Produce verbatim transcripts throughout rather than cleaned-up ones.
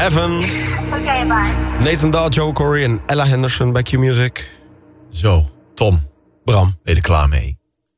Heaven. Okay, bye. Nathan Dahl, Joe Corey en Ella Henderson bij Q-Music. Zo, Tom, Bram. ben je er klaar mee?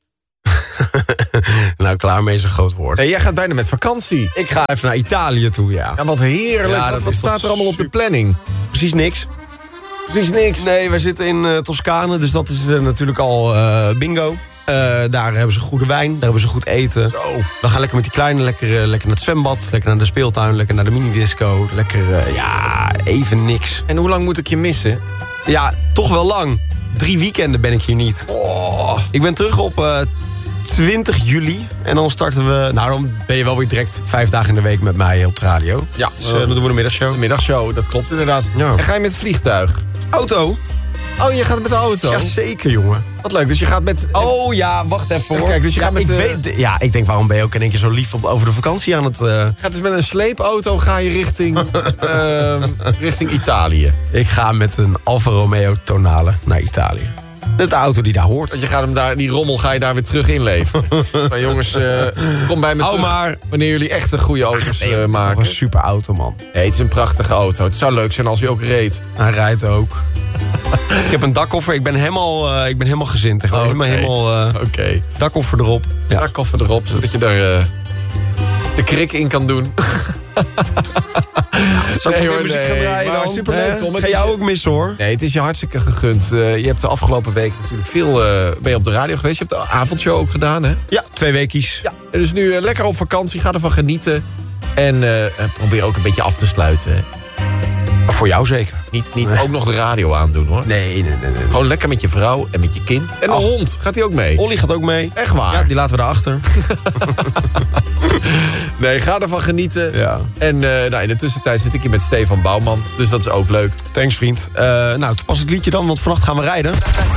Nou, klaar mee is een groot woord. Nee, jij gaat bijna met vakantie. Ik ga even naar Italië toe, ja. Ja, wat heerlijk. Ja, wat dat wat is staat toch er allemaal op de super- planning? Precies niks. Precies niks. Nee, wij zitten in uh, Toscane, dus dat is uh, natuurlijk al uh, bingo. Uh, daar hebben ze goede wijn, daar hebben ze goed eten. Zo. We gaan lekker met die kleine, lekker, uh, lekker naar het zwembad, lekker naar de speeltuin, lekker naar de minidisco. Lekker, uh, ja, even niks. En hoe lang moet ik je missen? Ja, toch wel lang. Drie weekenden ben ik hier niet. Oh. Ik ben terug op uh, twintig juli. En dan starten we... Nou, dan ben je wel weer direct vijf dagen in de week met mij op de radio. Ja, Dus uh, dan doen we de middagshow. de middagshow, dat klopt inderdaad. Ja. En ga je met het vliegtuig? Auto? Oh, je gaat met de auto? Jazeker, jongen. Wat leuk, dus je gaat met... Oh ja, wacht even hoor. Even kijken, dus je ja, gaat met, ik uh, weet, ja, ik denk, waarom ben je ook in één keer zo lief op, over de vakantie aan het... Uh... Gaat dus met een sleepauto ga je richting, uh, richting Italië. Ik ga met een Alfa Romeo Tonale naar Italië. De auto die daar hoort. Want je gaat hem daar, die rommel ga je daar weer terug inleveren. Maar jongens, uh, kom bij me Hou terug maar. Wanneer jullie echte goede auto's Nee, uh, het is toch maken. een super auto, man. Nee, het is een prachtige auto. Het zou leuk zijn als hij ook reed. Hij rijdt ook. Ik heb een dakkoffer. Ik ben helemaal, uh, ik ben helemaal gezind. Gewoon Oké. helemaal, helemaal uh, Oké. dakkoffer erop. Ja. Daar koffer erop, zodat je daar uh, de krik in kan doen. Zal ik Nee, weer hoor, muziek nee, gaan draaien maar dan? superleuk, Hè? Tom. Het Ga is- jou ook missen, hoor. Nee, het is je hartstikke gegund. Uh, je hebt de afgelopen week natuurlijk veel uh, ben je op de radio geweest. Je hebt de avondshow ook gedaan, hè? Ja, twee weekjes. Ja. Dus nu uh, lekker op vakantie. Ga ervan genieten. En uh, probeer ook een beetje af te sluiten. Hè. Voor jou zeker. Niet, niet Nee. ook nog de radio aandoen, hoor. Nee, nee, nee. nee. Gewoon lekker met je vrouw en met je kind. En de Ach. hond. Gaat hij ook mee? Olly gaat ook mee. Echt waar? Ja, die laten we erachter. Nee, ga ervan genieten. Ja. En uh, nou, in de tussentijd zit ik hier met Stefan Bouwman. Dus dat is ook leuk. Thanks, vriend. Uh, nou, toepasselijk liedje dan, want vannacht gaan we rijden.